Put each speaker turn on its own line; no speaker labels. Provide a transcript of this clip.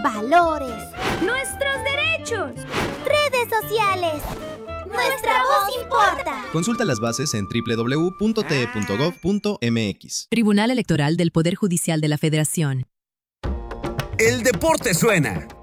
valores,
¡Nuestros derechos!
redes sociales. ¡Nuestra voz importa!
Consulta las bases en www.te.gov.mx.
Tribunal Electoral del Poder Judicial de la Federación.
El deporte suena.